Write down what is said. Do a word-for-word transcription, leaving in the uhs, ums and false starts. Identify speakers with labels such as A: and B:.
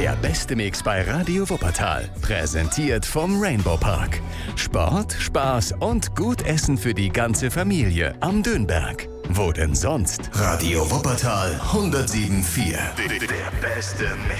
A: Der beste Mix bei Radio Wuppertal. Präsentiert vom Rainbow Park. Sport, Spaß und gut Essen für die ganze Familie am Dönberg. Wo denn sonst? Radio Wuppertal hundertsieben Komma vier. Der beste Mix.